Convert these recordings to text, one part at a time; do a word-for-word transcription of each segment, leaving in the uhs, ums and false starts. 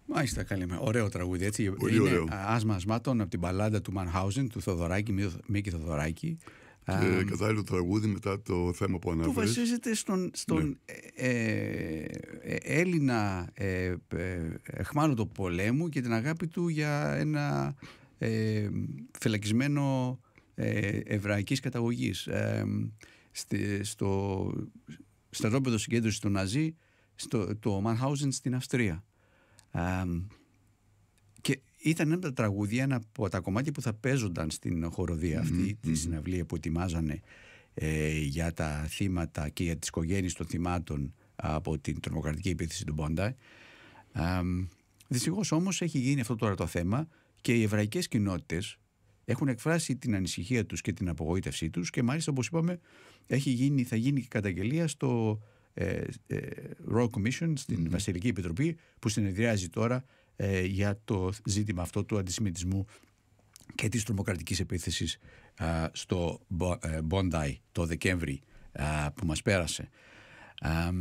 Μάλιστα, καλημέρα. Ωραίο τραγούδι, έτσι. Πολύ είναι ωραίο. άσμα ασμάτων από την μπαλάντα του Μανχάουζεν, του Θοδωράκη, Μίκη Θοδωράκη. Και um, κατάλληλο τραγούδι μετά το θέμα που αναφέρεις. Που βασίζεται στον, στον ναι. ε, ε, ε, Έλληνα ε, ε, αιχμάλωτο πολέμου και την αγάπη του για ένα ε, φυλακισμένο ε, εβραϊκής καταγωγής. Ε, στη, στο στρατόπεδο συγκέντρωσης του Ναζί, στο, το Μανχάουζεν στην Αυστρία. Um, και ήταν ένα από τα τραγούδια, ένα από τα κομμάτια που θα παίζονταν στην χοροδία αυτή, mm-hmm. τη συναυλία που ετοιμάζανε ε, για τα θύματα και για τις οικογένειες των θυμάτων από την τρομοκρατική επίθεση του Bondi. Um, δυστυχώς όμως έχει γίνει αυτό τώρα το θέμα και οι εβραϊκές κοινότητες έχουν εκφράσει την ανησυχία τους και την απογοήτευσή τους και μάλιστα, όπως είπαμε, έχει γίνει, θα γίνει και καταγγελία στο Ε, ε, Royal Commission, στην mm-hmm. Βασιλική Επιτροπή, που συνεδριάζει τώρα ε, για το ζήτημα αυτό του αντισημιτισμού και της τρομοκρατικής επίθεσης ε, στο Bondi το Δεκέμβρη ε, που μας πέρασε. Ε,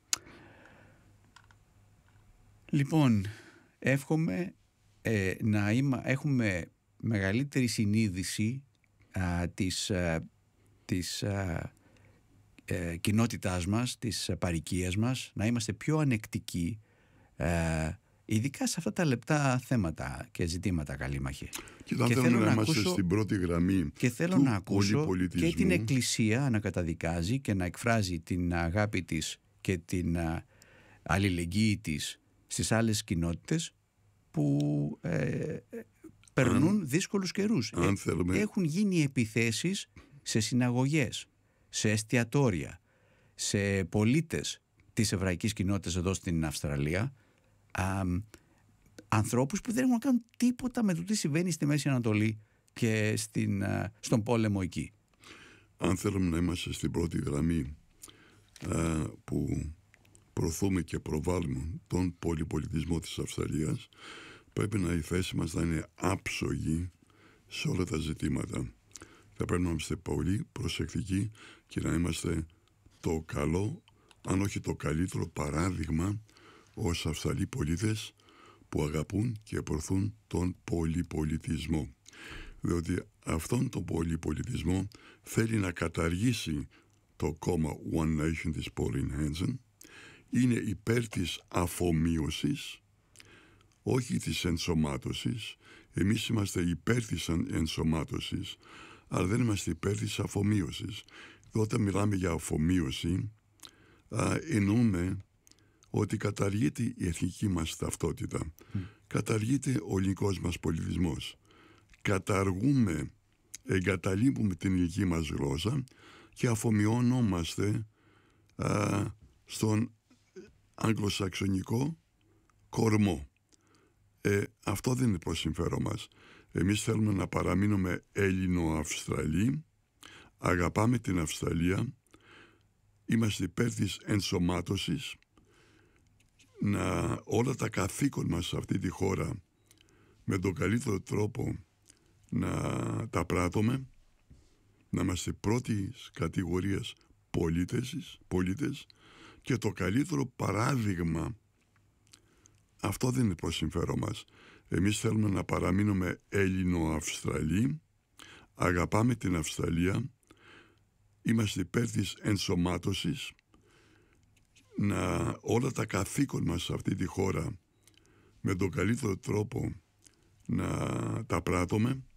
λοιπόν, εύχομαι ε, να είμα, έχουμε μεγαλύτερη συνείδηση ε, της, ε, της ε, Ε, κοινότητάς μας, της παροικίας μας, να είμαστε πιο ανεκτικοί, ε, ειδικά σε αυτά τα λεπτά θέματα και ζητήματα, Καλήμαχε. Και, και θέλω να, να είμαστε ακούσω, στην πρώτη γραμμή και θέλω του να ακούσω πολυπολιτισμού. Και την Εκκλησία να καταδικάζει και να εκφράζει την αγάπη της και την α, αλληλεγγύη της στις άλλες κοινότητες που ε, περνούν αν, δύσκολους καιρούς. Αν θέλουμε. Έχουν γίνει επιθέσεις σε συναγωγές, σε εστιατόρια, σε πολίτες της εβραϊκής κοινότητας εδώ στην Αυστραλία, α, ανθρώπους που δεν έχουν να κάνουν τίποτα με το τι συμβαίνει στη Μέση Ανατολή και στην, α, στον πόλεμο εκεί. Αν θέλουμε να είμαστε στην πρώτη γραμμή α, που προωθούμε και προβάλλουμε τον πολυπολιτισμό της Αυστραλίας, πρέπει να η θέση μας να είναι άψογη σε όλα τα ζητήματα. Θα πρέπει να είμαστε πολύ προσεκτικοί και να είμαστε το καλό, αν όχι το καλύτερο παράδειγμα ως Αυστραλοί πολίτες που αγαπούν και προωθούν τον πολυπολιτισμό. Διότι αυτόν τον πολυπολιτισμό θέλει να καταργήσει το κόμμα One Nation της Pauline Hanson, είναι υπέρ της αφομοίωσης, όχι της ενσωμάτωσης. Εμείς είμαστε υπέρ της ενσωμάτωσης, αλλά δεν είμαστε υπέρ της αφομοίωσης. Όταν μιλάμε για αφομοίωση, α, εννοούμε ότι καταργείται η εθνική μας ταυτότητα. Mm. Καταργείται ο ελληνικός μας πολιτισμός. Καταργούμε, εγκαταλείπουμε την ελληνική μας γλώσσα και αφομοιώνομαστε α, στον αγγλοσαξονικό κορμό. Ε, αυτό δεν είναι προς συμφέρον μας. Εμείς θέλουμε να παραμείνουμε Έλληνο-Αυστραλοί, αγαπάμε την Αυστραλία, είμαστε υπέρ της ενσωμάτωσης, να όλα τα καθήκον μας σε αυτή τη χώρα με τον καλύτερο τρόπο να τα πράττουμε, να είμαστε πρώτης κατηγορίας πολίτες, πολίτες και το καλύτερο παράδειγμα. Αυτό δεν είναι προς συμφέρον μας. Εμείς θέλουμε να παραμείνουμε Έλληνο-Αυστραλοί, αγαπάμε την Αυστραλία, είμαστε υπέρ της ενσωμάτωσης, να όλα τα καθήκον μας σε αυτή τη χώρα με τον καλύτερο τρόπο να τα πράττουμε,